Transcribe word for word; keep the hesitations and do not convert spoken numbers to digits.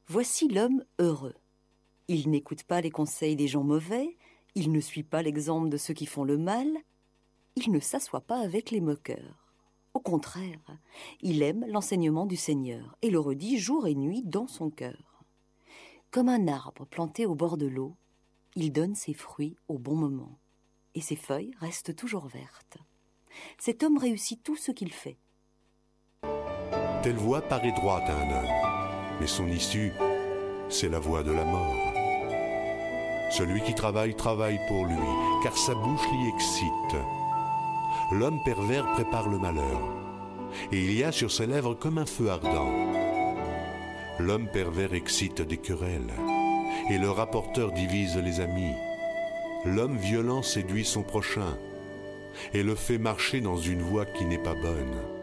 Voici l'homme heureux. Il n'écoute pas les conseils des gens mauvais, il ne suit pas l'exemple de ceux qui font le mal, il ne s'assoit pas avec les moqueurs. Au contraire, il aime l'enseignement du Seigneur et le redit jour et nuit dans son cœur. Comme un arbre planté au bord de l'eau, il donne ses fruits au bon moment et ses feuilles restent toujours vertes. Cet homme réussit tout ce qu'il fait. Telle voie paraît droite à un homme, mais son issue, c'est la voie de la mort. Celui qui travaille, travaille pour lui, car sa bouche l'y excite. L'homme pervers prépare le malheur, et il y a sur ses lèvres comme un feu ardent. L'homme pervers excite des querelles, et le rapporteur divise les amis. L'homme violent séduit son prochain, et le fait marcher dans une voie qui n'est pas bonne.